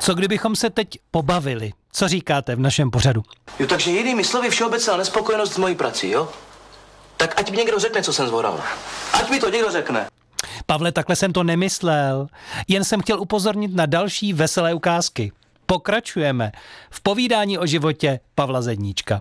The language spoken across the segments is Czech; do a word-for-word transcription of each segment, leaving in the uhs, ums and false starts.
Co kdybychom se teď pobavili? Co říkáte v našem pořadu? Jo, takže jinými slovy všeobecná nespokojenost s mojí prací, jo? Tak ať mi někdo řekne, co jsem zvoral. Ať mi to někdo řekne. Pavle, takhle jsem to nemyslel. Jen jsem chtěl upozornit na další veselé ukázky. Pokračujeme v povídání o životě Pavla Zedníčka.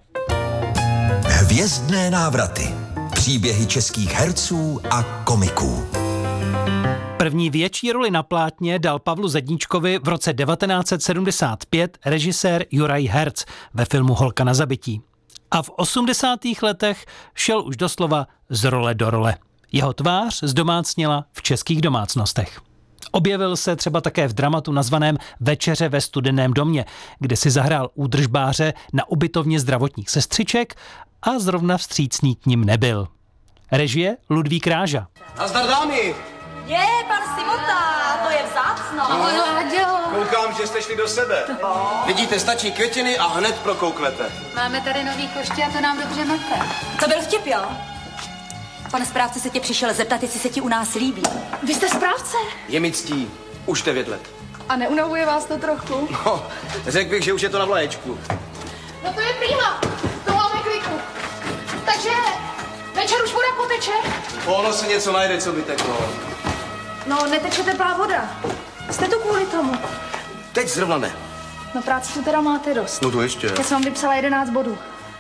Hvězdné návraty. Příběhy českých herců a komiků. První větší roli na plátně dal Pavlu Zedníčkovi v roce devatenáct set sedmdesát pět režisér Juraj Herc ve filmu Holka na zabití. A v osmdesátých letech šel už doslova z role do role. Jeho tvář zdomácněla v českých domácnostech. Objevil se třeba také v dramatu nazvaném Večeře ve studeném domě, kde si zahrál údržbáře na ubytovně zdravotních sestřiček a zrovna vstřícný k nim nebyl. Režie Ludvík Ráža. Nazdar dámy! Je, pan Simota, to je vzácno. Ahoj, Láďo. Koukám, že jste šli do sebe. Vidíte, stačí květiny a hned prokouknete. Máme tady nový koště a to nám dobře mete. To byl vtip, jo? Pane správce se tě přišel zeptat, jestli se ti u nás líbí. Vy jste správce? Je mi ctí, už devět let. A neunavuje vás to trochu? No, řekl bych, že už je to na vlaječku. No to je prima, to máme kliku. Takže večer už voda poteče? Ono se něco najde, co by teklo. No, neteče teplá voda. Jste tu kvůli tomu? Teď zrovna ne. No práci tu teda máte dost. No to ještě. Já jsem vám vypsala jedenáct bodů.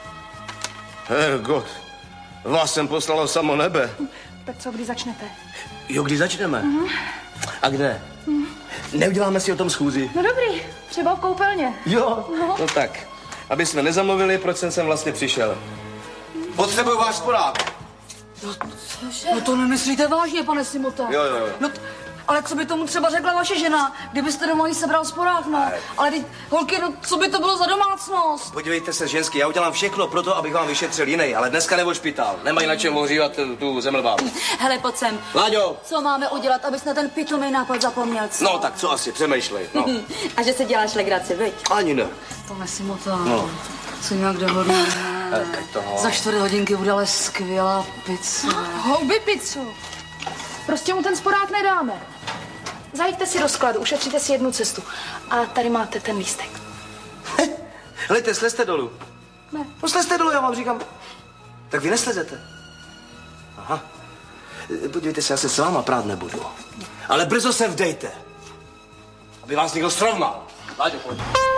Hergot, vás jsem poslalo samo nebe. Tak co, kdy začnete? Jo, kdy začneme? Mm-hmm. A kde? Mm. Neuděláme si o tom schůzi? No dobrý, třeba v koupelně. Jo, no, no tak. Aby jsme nezamluvili, proč jsem sem vlastně přišel. Potřebuju váš sporák. No, no to nemyslíte vážně, pane Simota. Jo, jo, jo. No, t- ale co by tomu třeba řekla vaše žena, kdybyste doma jí sebral sporák, no. Ne. Ale teď, holky, no, co by to bylo za domácnost? Podívejte se, ženský, já udělám všechno pro to, abych vám vyšetřil jiný, ale dneska nebo špitál. Nemají na čem ohřívat tu, tu zemlbábu. Hele, pojď sem. Láďo! Co máme udělat, abys na ten pitomý nápad zapomněl, co? No tak co asi, přemýšlej, no. A že se děláš legraci, viď? Ani ne. Pane Simota, No. co nějak dohodneme. Teď toho. Za čtvrt hodinky bude ale skvělá pizza. Houby pizzu. Prostě mu ten sporák nedáme. Zajďte si do skladu, ušetříte si jednu cestu. A tady máte ten lístek. Helejte, slezte dolů. Ne. No slezte dolů, já vám říkám. Tak vy neslezete. Aha. Podívejte se, já se s váma prát nebudu. Ale brzo se vdejte. Aby vás někdo srovnal. Láďo, pojď.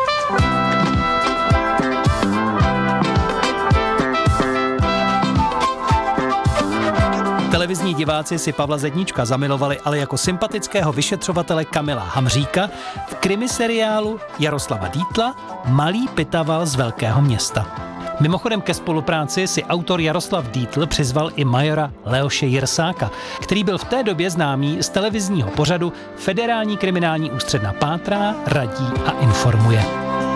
Televizní diváci si Pavla Zedníčka zamilovali ale jako sympatického vyšetřovatele Kamila Hamříka v krimiseriálu Jaroslava Dietla Malý pitaval z velkého města. Mimochodem ke spolupráci si autor Jaroslav Dietl přizval i majora Leoše Jirsáka, který byl v té době známý z televizního pořadu Federální kriminální ústředna pátrá, radí a informuje.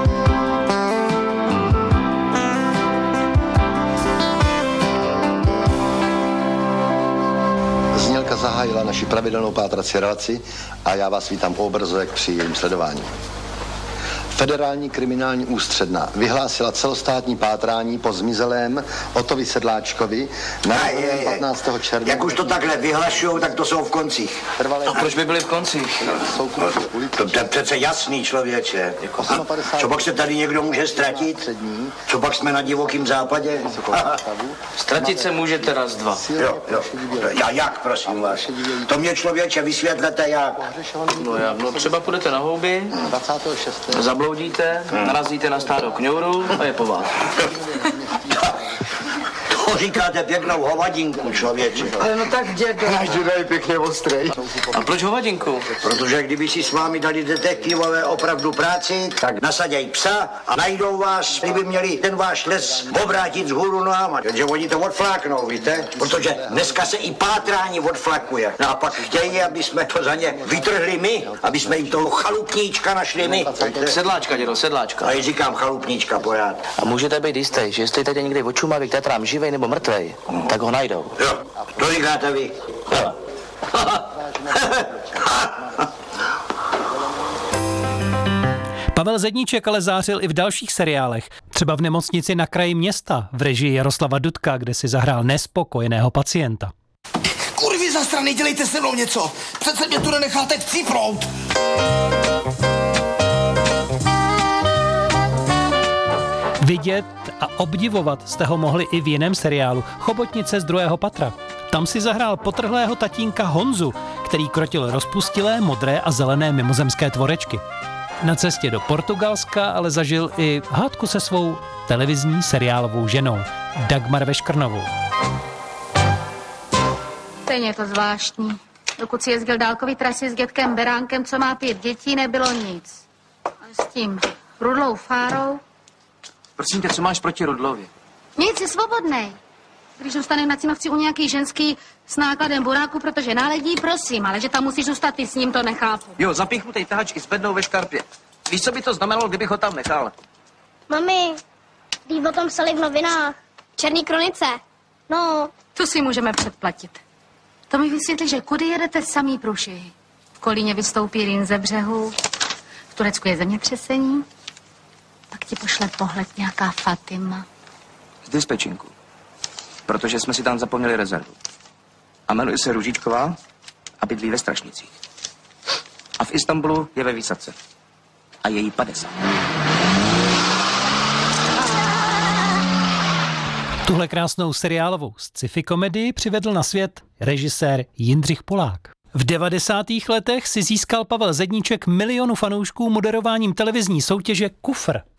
Znělka zahájila naši pravidelnou pátrací relaci a já vás vítám po obrazovek při jejím sledování. Federální kriminální ústředna vyhlásila celostátní pátrání po zmizelém Otovi Sedláčkovi na patnáctého června. Jak už to takhle vyhlašujou, tak to jsou v koncích. Trvalé... A proč by byli v koncích? Jsou No, to, to je přece jasný, člověče. padesát Co pak se tady někdo může ztratit? Co pak jsme na divokém západě? Ztratit se můžete raz, dva. Jo, jo. Já jak, prosím vás? To mě, člověče, vysvětlete jak. No, já, no třeba půjdete na houby, dvacátého šestého zabloudíte, narazíte na stádo kňourů a je po vás. To říkáte pěknou hovadinku, člověče. Ale no tak dědo. Náš děda je pěkně ostrej. A proč hovadinku? Protože kdyby si s vámi dali detektivové opravdu práci, tak nasaděj psa a najdou vás, kdyby měli ten váš les obrátit z hůru nohama. Takže oni to odfláknou, víte? Protože dneska se i pátrání odflakuje. No a pak chtějí, aby jsme to za ně vytrhli my, aby jsme jim toho chalupníčka našli my. Sedláčka, dědo, sedláčka. A i říkám chalupníčka pořád. A můžete být jistý, že jestli tady někdy očumavý, k tetrám živej nebo mrtvej, tak ho najdou. Jo, to říkáte vy. Pavel Zedníček ale zářil i v dalších seriálech, třeba v Nemocnici na kraji města v režii Jaroslava Dudka, kde si zahrál nespokojeného pacienta. Kurvy za strany, dělejte se mnou něco. Přece mě tu nenecháte chcípnout. Vidět a obdivovat jste ho mohli i v jiném seriálu Chobotnice z druhého patra. Tam si zahrál potrhlého tatínka Honzu, který krotil rozpustilé, modré a zelené mimozemské tvorečky. Na cestě do Portugalska ale zažil i hádku se svou televizní seriálovou ženou Dagmar Veškrnovou. Stejně je to zvláštní. Dokud si jezdil dálkový trasy s dětkem Beránkem, co má pět dětí, nebylo nic. A s tím Rudlou Fárou... Prosím tě, co máš proti Rudlovi? Nic, jsi svobodnej. Když zůstaneš na Cínovci u nějaký ženský s nákladem buráku, protože náledí, prosím, ale že tam musíš zůstat ty s ním, to nechápu. Jo, zapíchnutej tahač i s bednou ve škarpě. Víš, co by to znamenalo, kdybych ho tam nechal? Mami, když o tom psali v novinách. Černý kronice. No. To si můžeme předplatit. To mi vysvětlí, že kudy jedete samý průšvihy. V Kolíně vystoupí Rýn ze břehu, v Turecku je zemětřesení, pak ti pošle pohled nějaká Fatima. Z dispečinku. Protože jsme si tam zapomněli rezervu. A jmenuje se Růžičková a bydlí ve Strašnicích. A v Istanbulu je ve výsadce. A je jí padesát. Tuhle krásnou seriálovou sci-fi komedii přivedl na svět režisér Jindřich Polák. V devadesátých letech si získal Pavel Zedníček milionu fanoušků moderováním televizní soutěže Kufr.